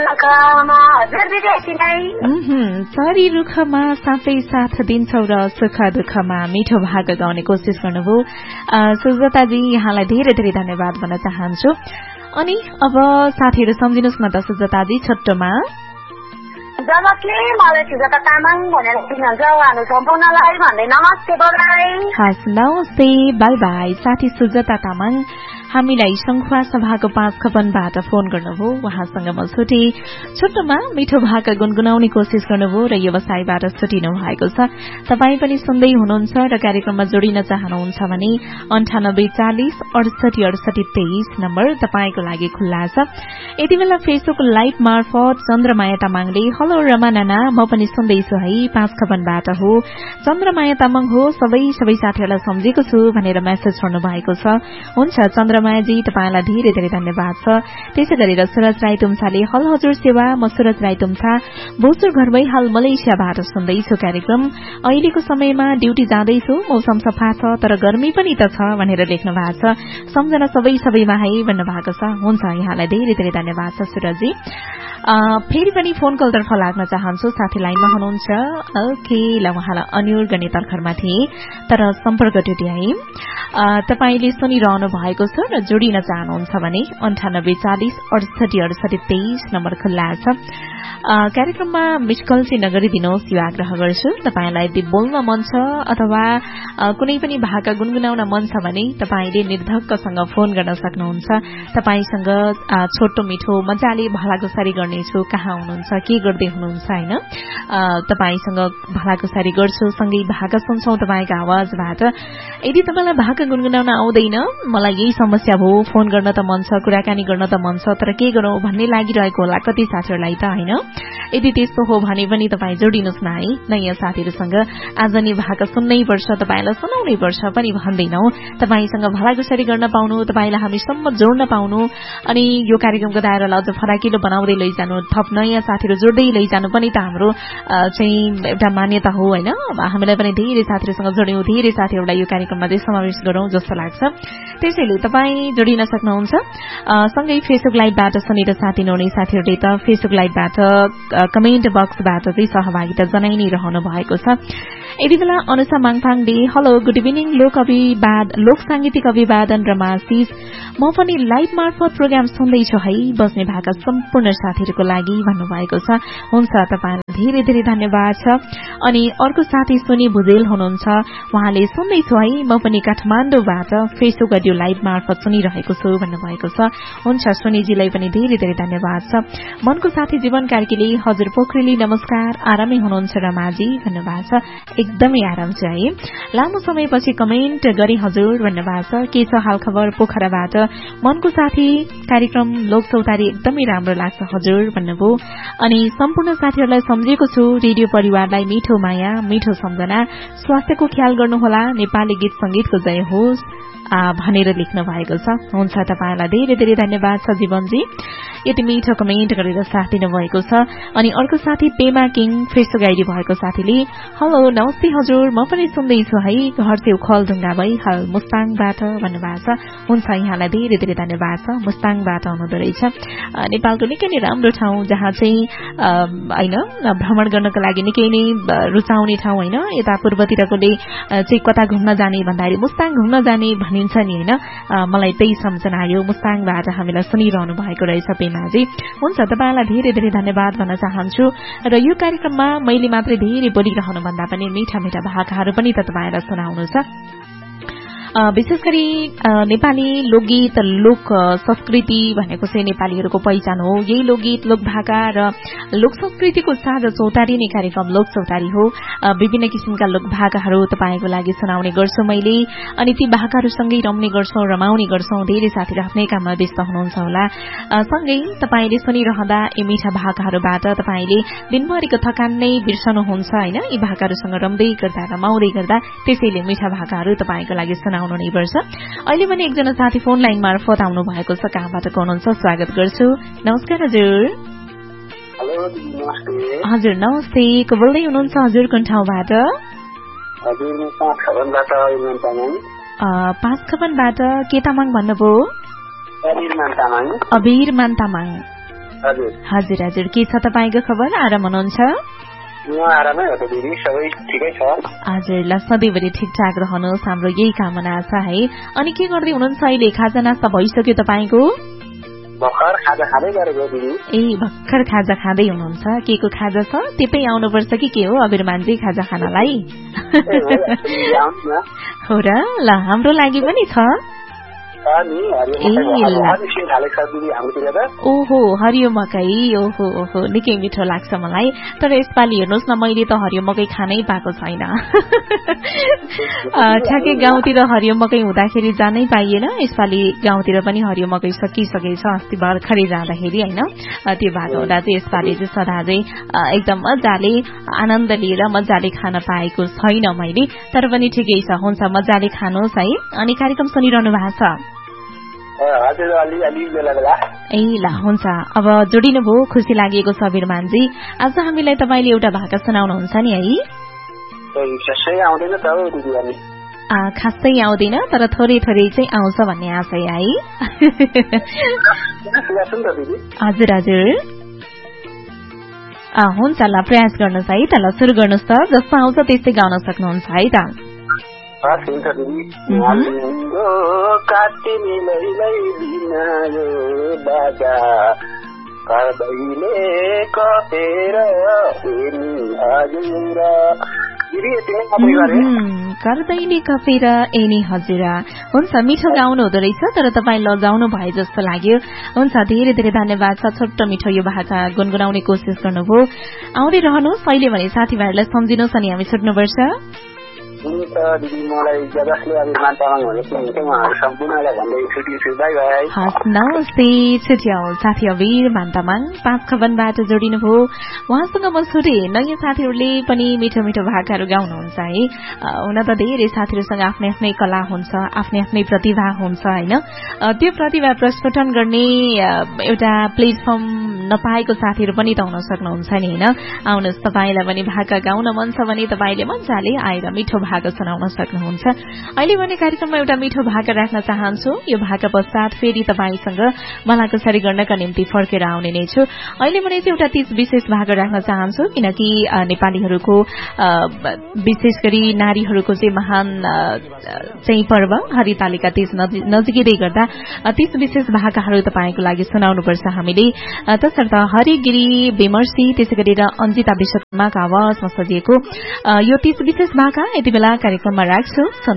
चरी रुखमा साथै साथ दिन्छौ र सुख दुःखमा मिठो भाग गाउने कोसिस गर्नुभयो सुजाताजी, यहाँलाई धेरै धेरै धन्यवाद भन्न चाहन्छु। अनि अब साथीहरू सम्झिनुहोस् न त सुजाताजी छोटोमा। जगतले मलाई सुजाता तामाङ भनेर चिन्नुहुन्छ, उहाँहरू सम्पूर्णलाई भन्दै नमस्ते बाई। हस् नमस्ते, बाई बाई। साथी सुजाता तामाङ हामीलाई शङ्खुवा सभाको 5 खपनबाट फोन गर्नुभयो। उहाँसँग म छुटे छोटोमा मिठो भाका गुनगुनाउने कोसिस गर्नुभयो र व्यवसायबाट छुटिनु भएको छ। तपाईँ पनि सुन्दै हुनुहुन्छ र कार्यक्रममा जोडिन चाहनुहुन्छ भने 9840 68 68 23 नम्बर तपाईँको लागि खुल्ला छ। यति बेला फेसबुक लाइभ मार्फत चन्द्रमाया तामाङले हेलो रमा नाना, म पनि सुन्दैछु है, 5 खपनबाट हो, चन्द्रमाया तामाङ हो, सबै साथीहरूलाई सम्झेको छु भनेर मेसेज छोड्नु भएको छ। हुन्छ चन्द्रमायाजी, तपाईँलाई धेरै धेरै धन्यवाद छ। त्यसै गरेर सुरज राई तुम्साले हल हजुर सेवा, म सुरज राई तुम्सा बोसुर घरमै हाल मलेसियाबाट सुन्दैछु कार्यक्रम। अहिलेको समयमा ड्युटी जाँदैछु, मौसम सफा छ तर गर्मी पनि त छ भनेर लेख्नु भएको छ। सम्झना सबैमा है भन्नुभएको छ। हुन्छ, यहाँलाई धेरै धेरै धन्यवाद छ सुरजजी। फेरि पनि फोन कलतर्फ लाग्न चाहन्छु। साथी लाइनमा हुनुहुन्छ। ओके, ल उहाँलाई अन्युर गर्ने तर्खरमा थिए तर सम्पर्क टुट्यो है। तपाईँले सुनिरहनु भएको छ र जोडिन चाहनुहुन्छ भने 9840 68 68 23 नम्बर खुल्ला छ। कार्यक्रममा मिसकल चाहिँ नगरिदिनुहोस् यो आग्रह गर्छु। तपाईँलाई यदि बोल्न मन छ अथवा कुनै पनि भाका गुनगुनाउन मन छ भने तपाईँले निर्धक्कसँग फोन गर्न सक्नुहुन्छ। तपाईँसँग छोटो मिठो मजाले भलाकुसारी गर्नेछु, कहाँ हुनुहुन्छ, के गर्दै हुनुहुन्छ होइन, तपाईँसँग भलाकुसारी गर्छु, सँगै भाका सुन्छौं तपाईँको आवाजबाट। यदि तपाईँलाई भाका गुनगुनाउन आउँदैन, मलाई यही समस्या भयो, फोन गर्न त मन छ, कुराकानी गर्न त मन छ, तर के गरौं भन्ने लागिरहेको होला कति साथीहरूलाई त होइन। यदि त्यस्तो हो भने पनि तपाईँ जोडिनुहोस् न है, नयाँ साथीहरूसँग। आज नि भाका सुन्नै पर्छ, तपाईँलाई सुनाउनै पर्छ पनि भन्दैनौ। तपाईँसँग भलाकुसारी गर्न पाउनु, तपाईँलाई हामीसम्म जोड्न पाउनु अनि यो कार्यक्रमको दायरालाई अझ फराकिलो बनाउँदै लैजानु, थप नयाँ साथीहरू जोड्दै लैजानु पनि त हाम्रो चाहिँ एउटा मान्यता हो होइन। हामीलाई पनि धेरै साथीहरूसँग जोड्यौं, धेरै साथीहरूलाई यो कार्यक्रममा चाहिँ समावेश गरौं जस्तो लाग्छ। त्यसैले तपाईँ जोडिन सक्नुहुन्छ। सँगै फेसबुक लाइभबाट सुनेर साथी नहुने साथीहरूले त फेसबुक लाइभबाट कमेन्ट बक्सबाट चाहिँ सहभागिता जनाइ नै रहनु भएको छ। यति बेला अनुषा माङफाङले हेलो गुड इभिनिङ, लोक सांगीतिक अभिवादन र मासिस, म पनि लाइभ मार्फत प्रोग्राम सुन्दैछु है, बस्ने भाका सम्पूर्ण साथीहरूको लागि भन्नुभएको छ। हुन्छ, तपाईँलाई धेरै धेरै धन्यवाद छ। अनि अर्को साथी सोनी भुजेल हुनुहुन्छ, उहाँले सुन्दैछु है, म पनि काठमाडौँबाट फेसबुक अडियो लाइभ मार्फत सुनिरहेको छु भन्नुभएको छ। हुन्छ, सोनीजीलाई पनि धेरै धेरै धन्यवाद छ। मनको साथी जीवन कार्कीले हजुर पोखरेली नमस्कार, आरामै हुनुहुन्छ रमाजी भन्नुभएको छ। एकदमै आराम छ है, लामो समयपछि कमेन्ट गरे हजुर भन्नुभएको छ। के छ हाल खबर पोखराबाट? मनको साथी कार्यक्रम लोक चौतारी एकदमै राम्रो लाग्छ हजुर भन्नुभयो। अनि सम्पूर्ण साथीहरूलाई सम्झेको छु, रेडियो परिवारलाई मिठो माया, मिठो सम्झना, स्वास्थ्यको ख्याल गर्नुहोला, नेपाली गीत संगीतको जय होस् भनेर लेख्नु भएको छ। हुन्छ, तपाईँलाई धेरै धेरै धन्यवाद छ जीवनजी, यति मिठो कमेन्ट गरेर साथ दिनुभएको छ। अनि अर्को साथी पेमा किङ फेसबुक आइडी भएको साथीले हेलो नमस्ते हजुर, म पनि सुन्दैछु है, घर चाहिँ खलढुङ्गा भई हाल मुस्ताङबाट भन्नुभएको छ। हुन्छ, यहाँलाई धेरै धेरै धन्यवाद छ। मुस्ताङबाट आउनुहुँदो रहेछ, नेपालको निकै नै राम्रो ठाउँ जहाँ चाहिँ होइन भ्रमण गर्नको लागि निकै नै रुचाउने ठाउँ होइन। यता पूर्वतिरकोले चाहिँ कता घुम्न जाने भन्दाखेरि मुस्ताङ घुम्न जाने भनिन्छ नि होइन। मलाई त्यही सम्झना आयो, मुस्ताङबाट हामीलाई सुनिरहनु भएको रहेछ पेमाजी। हुन्छ, तपाईँलाई धेरै धेरै धन्यवाद भन्न चाहन्छु। र यो कार्यक्रममा मैले मात्रै धेरै बोलिरहनु भन्दा पनि मिठा मिठा भाकाहरू पनि त तपाईँलाई सुनाउनु छ। विशेष गरी नेपाली लोकगीत, लोक संस्कृति भनेको चाहिँ नेपालीहरूको पहिचान हो। यही लोकगीत, लोक भाका र लोक संस्कृतिको साझा चौतारी नै कार्यक्रम लोक चौतारी हो। विभिन्न किसिमका लोक भाकाहरू तपाईँको लागि सुनाउने गर्छु मैले, अनि ती भाकाहरूसँगै रम्ने गर्छौं, रमाउने गर्छौं। धेरै साथीहरू आफ्नै काममा व्यस्त हुनुहुन्छ होला। सँगै तपाईँले सुनिरहँदा यी मिठा भाकाहरूबाट तपाईँले दिनभरिको थकान नै बिर्सनुहुन्छ होइन। यी भाकाहरूसँग रम्दै गर्दा, रमाउँदै गर्दा त्यसैले मिठा भाकाहरू तपाईँको लागि सुनाउनु नै पर्छ। अहिले पनि एकजना साथी फोन लाइन मार्फत आउनु भएको छ, कहाँबाट हुनुहुन्छ स्वागत गर्छु। नमस्कार हजुर। हेलो नमस्ते। हजुर नमस्ते, को बोल्दै हुनुहुन्छ हजुर, कुन ठाउँबाट? हजुर म 5 खपनबाट अभिमान तामाङ। 5 खपनबाट के तामाङ भन्नुभयो? अभिमान तामाङ। अभिमान तामाङ। हजुर हजुर हजुर के छ तपाईँको खबर आराम हुनुहुन्छ म आरामै हो त दिदी सबै ठिकै छ हजुर ल सधैँभरि ठिकठाक रहनुहोस् हाम्रो यही कामना छ है अनि के गर्दै हुनुहुन्छ अहिले खाजा नास्ता भइसक्यो तपाईँको भर्खर खाजा खाँदै गरेको दिदी ए भर्खर खाजा खाँदै हुनुहुन्छ के को खाजा छ टिपै आउनुपर्छ कि के हो अबिरमानजी खाजा खानलाई हो र ल हाम्रो लागि पनि छ ओहो हरियो मकै ओहो ओहो निकै मिठो लाग्छ मलाई तर यसपालि हेर्नुहोस् न मैले त हरियो मकै खानै पाएको छैन ठ्याक्कै गाउँतिर हरियो मकै हुँदाखेरि जानै पाइएन यसपालि गाउँतिर पनि हरियो मकै सकिसकेछ अस्ति भर्खरै जाँदाखेरि होइन त्यो भएको हुँदा चाहिँ यसपालि चाहिँ सदा चाहिँ एकदम मजाले आनन्द लिएर मजाले खान पाएको छैन मैले तर पनि ठिकै छ हुन्छ मजाले खानुहोस् है अनि कार्यक्रम सुनिरहनु भएको छ ए ल हुन्छ अब जोडिनु भयो खुसी लागेको छ बिरमानजी आज हामीलाई तपाईँले एउटा भाका सुनाउनुहुन्छ नि है खासै आउँदैन तर थोरै थोरै चाहिँ आउँछ भन्ने आशा है हजुर हजुर हुन्छ ल प्रयास गर्नुहोस् है त ल सुरु गर्नुहोस् त जस्तो आउँछ त्यस्तै गाउन सक्नुहुन्छ है त गर्दैले कफेर एनी हजुर हुन्छ मिठो गाउनु हुँदो रहेछ तर तपाईँ लजाउनु भए जस्तो लाग्यो हुन्छ धेरै धेरै धन्यवाद छ छोटो मिठो यो भाका गुनगुनाउने कोसिस गर्नुभयो आउँदै रहनुहोस् अहिले भने साथीभाइहरूलाई सम्झिनुहोस् अनि हामी छुट्नुपर्छ नमस्ते छुट्याउ साथी अबिर मान्तामाङ 5 खबनबाट जोडिनु भयो उहाँसँग म छुटे नयाँ साथीहरूले पनि मिठो मिठो भाकाहरू गाउनुहुन्छ है हुन त धेरै साथीहरूसँग आफ्नै आफ्नै कला हुन्छ आफ्नै आफ्नै प्रतिभा हुन्छ होइन त्यो प्रतिभा प्रस्फुटन गर्ने एउटा प्लेटफर्म नपाएको साथीहरू पनि त हुन सक्नुहुन्छ नि होइन आउनुहोस् तपाईँलाई पनि भाका गाउन मन छ भने तपाईँले मजाले आएर मिठो भाका सुनाउन सक्नुहुन्छ अहिले भने कार्यक्रममा एउटा मिठो भाका राख्न चाहन्छु यो भाका पश्चात फेरि तपाईँसँग भलाकुसारी गर्नका निम्ति फर्केर आउने नै छु अहिले भने चाहिँ एउटा तीज विशेष भाका राख्न चाहन्छु किनकि नेपालीहरूको विशेष गरी नारीहरूको चाहिँ महान चाहिँ पर्व हरितालिका तीज नजिकै गर्दा तीज विशेष भाकाहरू तपाईँको लागि सुनाउनुपर्छ हामीले तसर्थ हरिगिरी विमर्शी त्यसै गरेर अन्जिता विश्वकर्माका आवाजमा सजिएको यो तीज विशेष भाका यति बेला कार्यक्रममा राख्छु